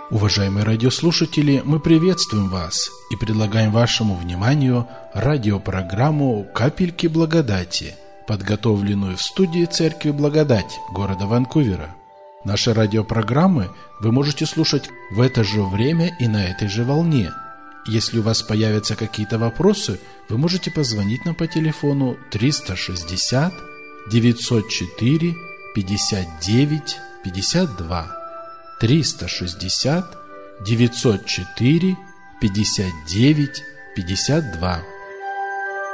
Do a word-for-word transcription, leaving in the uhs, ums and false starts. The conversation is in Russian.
Уважаемые радиослушатели, мы приветствуем вас и предлагаем вашему вниманию радиопрограмму «Капельки благодати», подготовленную в студии Церкви Благодать города Ванкувера. Наши радиопрограммы вы можете слушать в это же время и на этой же волне. Если у вас появятся какие-то вопросы, вы можете позвонить нам по телефону триста шестьдесят девятьсот четыре пятьдесят девять пятьдесят два. триста шестьдесят девятьсот четыре пятьдесят девять пятьдесят два.